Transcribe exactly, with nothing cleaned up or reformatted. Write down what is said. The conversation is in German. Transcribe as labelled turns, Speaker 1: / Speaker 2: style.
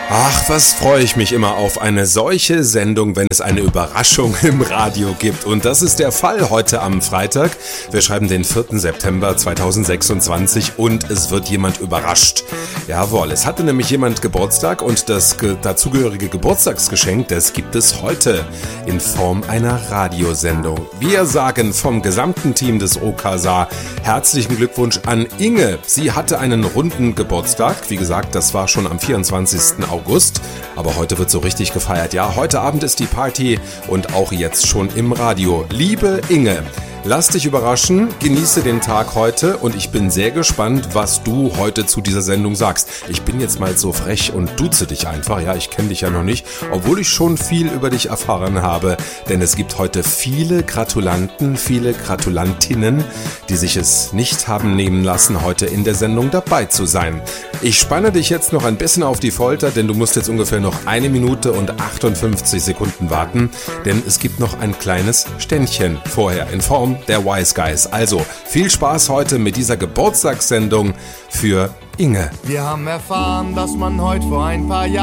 Speaker 1: Ach, was freue ich mich immer auf eine solche Sendung, wenn es eine Überraschung im Radio gibt. Und das ist der Fall heute am Freitag. Wir schreiben den vierten September zweitausendsechsundzwanzig und es wird jemand überrascht. Jawohl, es hatte nämlich jemand Geburtstag und das ge- dazugehörige Geburtstagsgeschenk, das gibt es heute in Form einer Radiosendung. Wir sagen vom gesamten Team des O K S A herzlichen Glückwunsch an Inge. Sie hatte einen runden Geburtstag. Wie gesagt, das war schon am vierundzwanzigsten August, aber heute wird so richtig gefeiert. Ja, heute Abend ist die Party und auch jetzt schon im Radio. Liebe Inge, lass dich überraschen, genieße den Tag heute und ich bin sehr gespannt, was du heute zu dieser Sendung sagst. Ich bin jetzt mal so frech und duze dich einfach, ja, ich kenne dich ja noch nicht, obwohl ich schon viel über dich erfahren habe, denn es gibt heute viele Gratulanten, viele Gratulantinnen, die sich es nicht haben nehmen lassen, heute in der Sendung dabei zu sein. Ich spanne dich jetzt noch ein bisschen auf die Folter, denn du musst jetzt ungefähr noch eine Minute und achtundfünfzig Sekunden warten, denn es gibt noch ein kleines Ständchen vorher in Form der Wise Guys. Also viel Spaß heute mit dieser Geburtstagssendung für Inge.
Speaker 2: Wir haben erfahren, dass man heute vor ein paar Jahren